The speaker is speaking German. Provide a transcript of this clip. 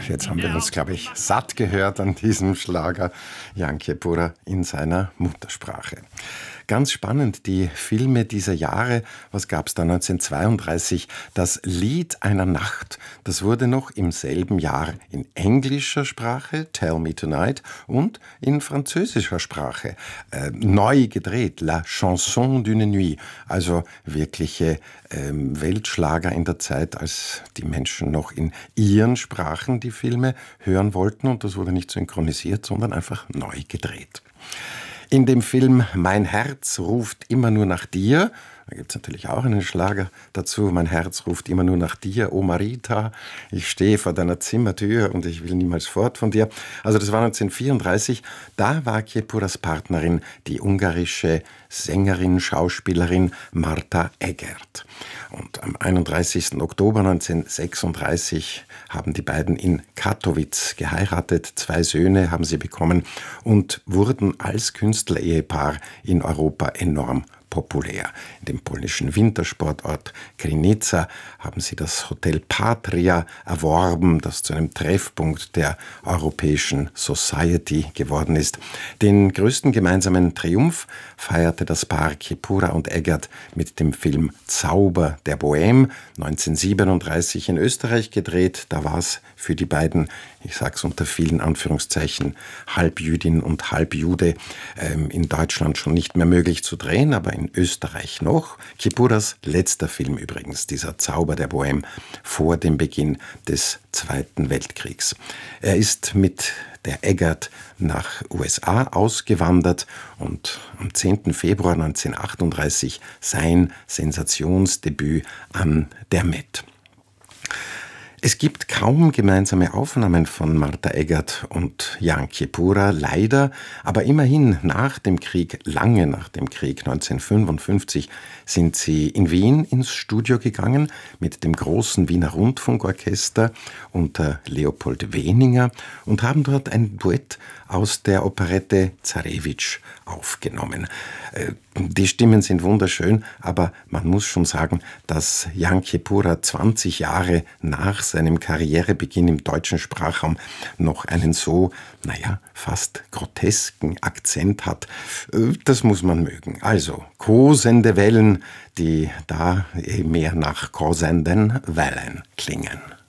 jetzt haben wir uns, glaube ich, satt gehört an diesem Schlager. Jan Kiepura in seiner Muttersprache. Ganz spannend, die Filme dieser Jahre. Was gab es da 1932? Das Lied einer Nacht. Das wurde noch im selben Jahr in englischer Sprache, Tell Me Tonight, und in französischer Sprache neu gedreht, La Chanson d'une Nuit. Also wirkliche Weltschlager in der Zeit, als die Menschen noch in ihren Sprachen die Filme hören wollten. Und das wurde nicht synchronisiert, sondern einfach neu gedreht. In dem Film Mein Herz ruft immer nur nach dir, da gibt es natürlich auch einen Schlager dazu, Mein Herz ruft immer nur nach dir, oh Marita, ich stehe vor deiner Zimmertür und ich will niemals fort von dir. Also das war 1934, da war Kiepuras Partnerin die ungarische Sängerin, Schauspielerin Marta Egert. Und am 31. Oktober 1936 haben die beiden in Katowice geheiratet. 2 Söhne haben sie bekommen und wurden als Künstlerehepaar in Europa enorm populär. In dem polnischen Wintersportort Krynica haben sie das Hotel Patria erworben, das zu einem Treffpunkt der europäischen Society geworden ist. Den größten gemeinsamen Triumph feierte das Paar Kiepura und Egert mit dem Film Zauber der Bohème, 1937 in Österreich gedreht. Da war es für die beiden, ich sage es unter vielen Anführungszeichen, halb Jüdin und halb Jude, in Deutschland schon nicht mehr möglich zu drehen, aber in Österreich noch. Kiepuras letzter Film übrigens, dieser Zauber der Bohème, vor dem Beginn des Zweiten Weltkriegs. Er ist mit der Egert nach USA ausgewandert und am 10. Februar 1938 sein Sensationsdebüt an der Met. Es gibt kaum gemeinsame Aufnahmen von Marta Egert und Jan Kiepura, leider, aber immerhin nach dem Krieg, lange nach dem Krieg, 1955, sind sie in Wien ins Studio gegangen mit dem großen Wiener Rundfunkorchester unter Leopold Weninger und haben dort ein Duett aus der Operette Zarewitsch aufgenommen. Die Stimmen sind wunderschön, aber man muss schon sagen, dass Jan Kiepura 20 Jahre nach seinem Karrierebeginn im deutschen Sprachraum noch einen so, fast grotesken Akzent hat. Das muss man mögen. Also, kosende Wellen, die da mehr nach kosenden Wellen klingen.